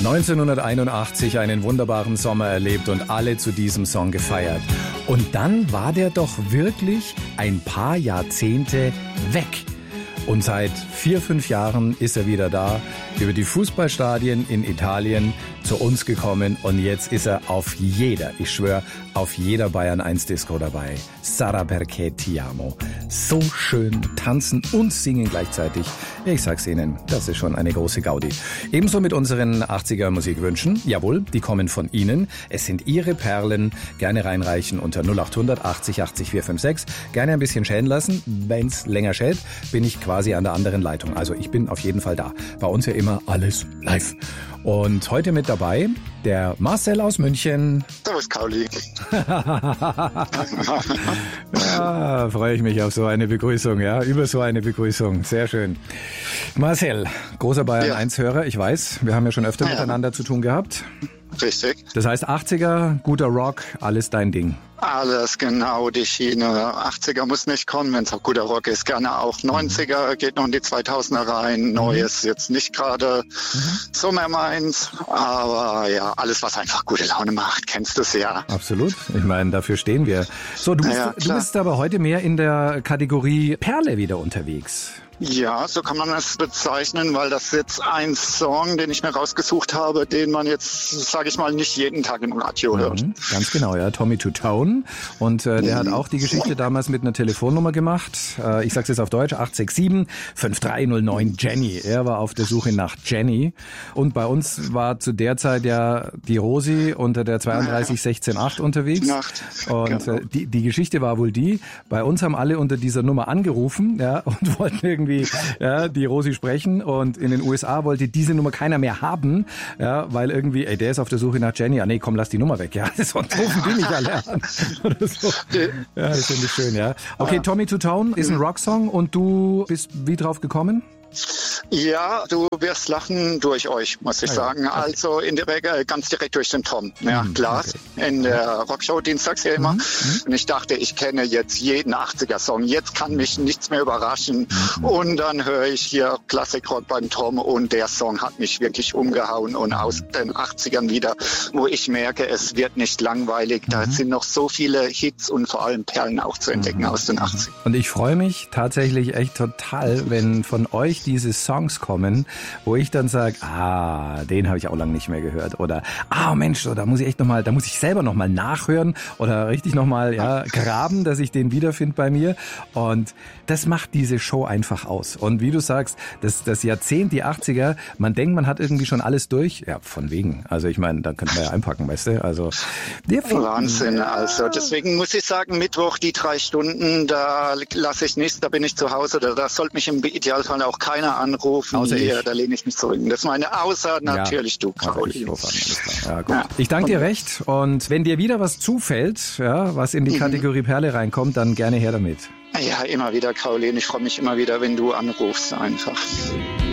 1981 einen wunderbaren Sommer erlebt und alle zu diesem Song gefeiert. Und dann war der doch wirklich ein paar Jahrzehnte weg. Und seit 4-5 Jahren ist er wieder da, über die Fußballstadien in Italien zu uns gekommen. Und jetzt ist er auf jeder, ich schwöre, auf jeder Bayern 1 Disco dabei. Sarà perché ti amo. So schön tanzen und singen gleichzeitig. Ich sag's Ihnen, das ist schon eine große Gaudi. Ebenso mit unseren 80er Musikwünschen. Jawohl, die kommen von Ihnen. Es sind Ihre Perlen. Gerne reinreichen unter 0800 80 80 456. Gerne ein bisschen schälen lassen. Wenn's länger schält, bin ich quasi an der anderen Leitung. Also ich bin auf jeden Fall da. Bei uns ja immer alles live. Und heute mit dabei der Marcel aus München. Servus, Kauli. Ja, freue ich mich auf so eine Begrüßung, ja, über so eine Begrüßung. Sehr schön. Marcel, großer Bayern 1-Hörer, ich weiß, wir haben ja schon öfter miteinander zu tun gehabt. Richtig. Das heißt 80er, guter Rock, alles dein Ding. Alles genau, die Schiene. 80er muss nicht kommen, wenn es auch guter Rock ist. Gerne auch 90er, geht noch in die 2000er rein. Neues jetzt nicht gerade so mehr meins. Aber ja, alles, was einfach gute Laune macht, kennst du es ja. Absolut. Ich meine, dafür stehen wir. So, du bist aber heute mehr in der Kategorie Perle wieder unterwegs. Ja, so kann man es bezeichnen, weil das jetzt ein Song, den ich mir rausgesucht habe, den man jetzt, sage ich mal, nicht jeden Tag im Radio hört. Ganz genau, ja. Tommy Two Tone. Und der hat auch die Geschichte damals mit einer Telefonnummer gemacht. Ich sag's jetzt auf Deutsch, 867-5309 Jenny. Er war auf der Suche nach Jenny. Und bei uns war zu der Zeit ja die Rosi unter der 32168 unterwegs. Und die Geschichte war wohl die, bei uns haben alle unter dieser Nummer angerufen, ja, und wollten irgendwie die Rosi sprechen, und in den USA wollte diese Nummer keiner mehr haben, ja, weil irgendwie, der ist auf der Suche nach Jenny, nee, komm, lass die Nummer weg, ja, sonst rufen die nicht alle an. Oder so. Ja, das finde ich schön, ja. Okay, Tommy Two Tone ist ein Rocksong, und du bist wie drauf gekommen? Ja, du wirst lachen durch euch, muss ich sagen. Okay. Also in der Regel ganz direkt durch den Tom. Ja, Glas in der Rockshow dienstags ja immer. Und ich dachte, ich kenne jetzt jeden 80er-Song. Jetzt kann mich nichts mehr überraschen. Und dann höre ich hier Klassikrock beim Tom, und der Song hat mich wirklich umgehauen, und aus den 80ern wieder, wo ich merke, es wird nicht langweilig. Da sind noch so viele Hits und vor allem Perlen auch zu entdecken aus den 80ern. Und ich freue mich tatsächlich echt total, wenn von euch diese Songs kommen, wo ich dann sage, den habe ich auch lange nicht mehr gehört, oder Mensch, da muss ich echt nochmal, da muss ich selber nochmal nachhören oder richtig nochmal graben, dass ich den wiederfinde bei mir, und das macht diese Show einfach aus. Und wie du sagst, das Jahrzehnt, die 80er, man denkt, man hat irgendwie schon alles durch, ja, von wegen, also ich meine, da könnte man ja einpacken, weißt du, also Wahnsinn, also deswegen muss ich sagen, Mittwoch die 3 Stunden, da lasse ich nichts, da bin ich zu Hause, da sollte mich im Idealfall auch keiner anrufen. Außer hier, da lehne ich mich zurück. Das ist meine Außer natürlich du, Karoline. Ja, gut. Ich danke dir recht, und wenn dir wieder was zufällt, ja, was in die Kategorie Perle reinkommt, dann gerne her damit. Ja, immer wieder, Karoline. Ich freue mich immer wieder, wenn du anrufst, einfach.